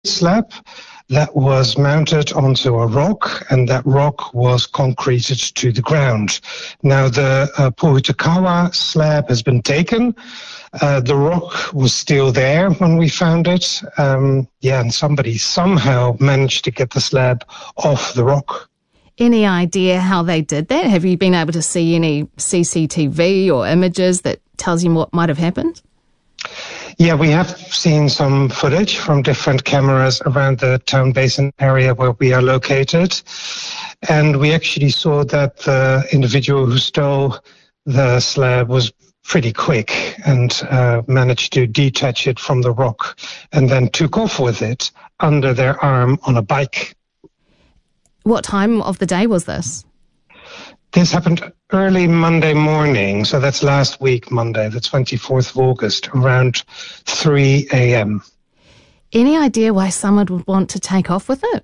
slab that was mounted onto a rock, and that rock was concreted to the ground. Now, the Pohutukawa slab has been taken. The rock was still there when we found it. And somebody somehow managed to get the slab off the rock. Any idea how they did that? Have you been able to see any CCTV or images that tells you what might have happened? Yeah, we have seen some footage from different cameras around the town basin area where we are located. And we actually saw that the individual who stole the slab was pretty quick and managed to detach it from the rock and then took off with it under their arm on a bike. What time of the day was this? This happened early Monday morning, so that's last week, Monday, the 24th of August, around 3 a.m. Any idea why someone would want to take off with it?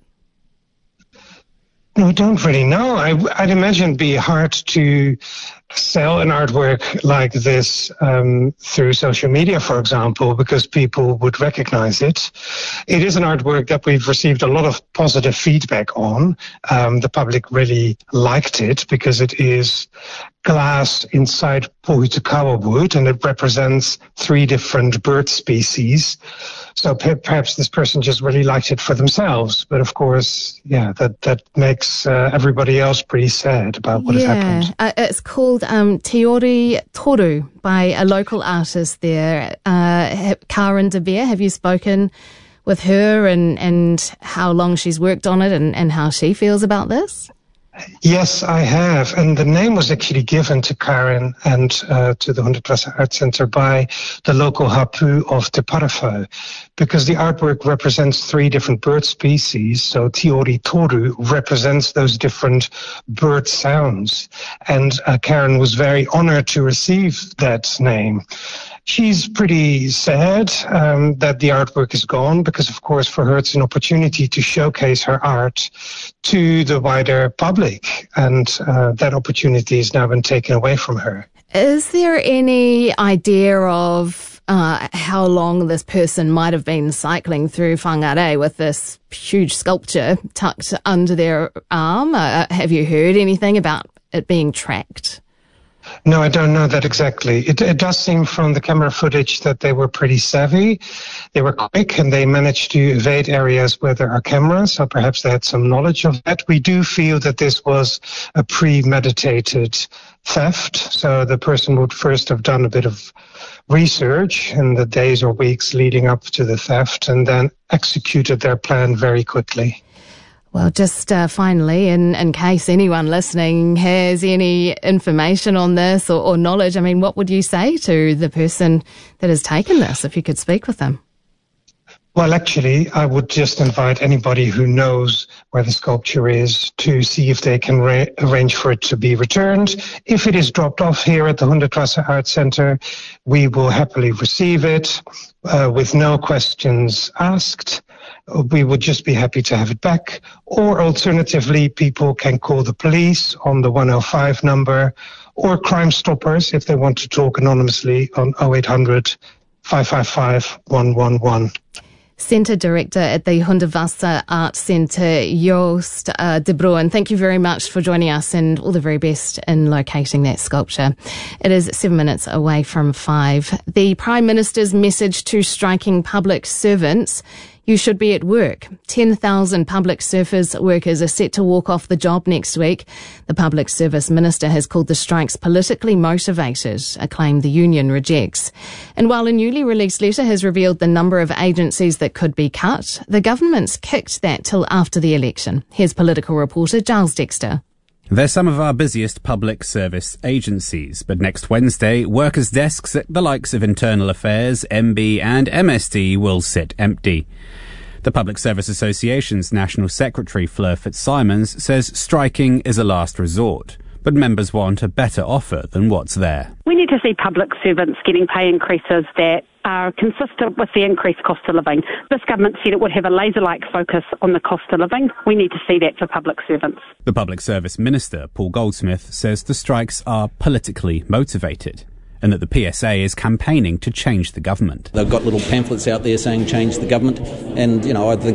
No, I don't really know. I'd imagine it'd be hard to sell an artwork like this through social media, for example, because people would recognize it. It is an artwork that we've received a lot of positive feedback on. The public really liked it because it is glass inside Pohutukawa wood, and it represents 3 different bird species. So perhaps this person just really liked it for themselves. But of course, that makes everybody else pretty sad about what has happened. It's called Te Ori Toru by a local artist there, Karen De Beer. Have you spoken with her and how long she's worked on it and how she feels about this? Yes, I have. And the name was actually given to Karen and to the Hundertwasser Art Center by the local hapu of Te Parawhau, because the artwork represents 3 different bird species. So Te Ori Toru represents those different bird sounds. And Karen was very honored to receive that name. She's pretty sad that the artwork is gone because, of course, for her it's an opportunity to showcase her art to the wider public, and that opportunity has now been taken away from her. Is there any idea of how long this person might have been cycling through Whangarei with this huge sculpture tucked under their arm? Have you heard anything about it being tracked? No, I don't know that exactly. It does seem from the camera footage that they were pretty savvy. They were quick and they managed to evade areas where there are cameras, so perhaps they had some knowledge of that. We do feel that this was a premeditated theft, so the person would first have done a bit of research in the days or weeks leading up to the theft and then executed their plan very quickly. Well, just finally, in case anyone listening has any information on this or knowledge, I mean, what would you say to the person that has taken this, if you could speak with them? Well, actually, I would just invite anybody who knows where the sculpture is to see if they can arrange for it to be returned. If it is dropped off here at the Hundertwasser Art Center, we will happily receive it with no questions asked. We would just be happy to have it back. Or alternatively, people can call the police on the 105 number or Crime Stoppers if they want to talk anonymously on 0800 555 111. Centre Director at the Hundertwasser Art Centre, Joost de Bruin. Thank you very much for joining us and all the very best in locating that sculpture. It is 7 minutes away from 5. The Prime Minister's message to striking public servants: you should be at work. 10,000 public service workers are set to walk off the job next week. The Public Service Minister has called the strikes politically motivated, a claim the union rejects. And while a newly released letter has revealed the number of agencies that could be cut, the government's kicked that till after the election. Here's political reporter Giles Dexter. They're some of our busiest public service agencies, but next Wednesday, workers' desks at the likes of Internal Affairs, MB and MSD will sit empty. The Public Service Association's National Secretary Fleur Fitzsimons says striking is a last resort, but members want a better offer than what's there. We need to see public servants getting pay increases that are consistent with the increased cost of living. This government said it would have a laser-like focus on the cost of living. We need to see that for public servants. The Public Service Minister, Paul Goldsmith, says the strikes are politically motivated and that the PSA is campaigning to change the government. They've got little pamphlets out there saying change the government, and I think